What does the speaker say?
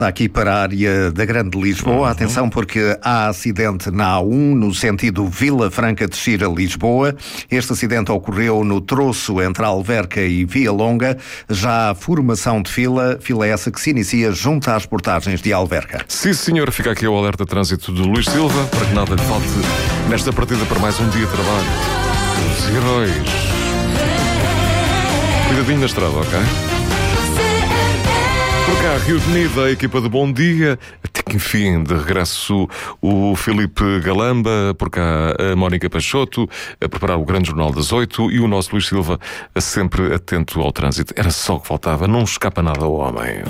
Aqui para a área da Grande Lisboa, atenção porque há acidente na A1 no sentido Vila Franca de Xira, Lisboa. Este acidente ocorreu no troço entre Alverca e Via Longa. Já a formação de fila essa que se inicia junto às portagens de Alverca. Sim, senhor, fica aqui o alerta de trânsito de Luís Silva, para que nada lhe falte nesta partida para mais um dia de trabalho. Os heróis. Cuidadinho na estrada, ok? Por cá, reunida a equipa de Bom Dia, até que enfim, de regresso o Filipe Galamba, por cá a Mónica Peixoto, a preparar o grande jornal das 8 e o nosso Luís Silva sempre atento ao trânsito. Era só o que faltava, não escapa nada ao homem.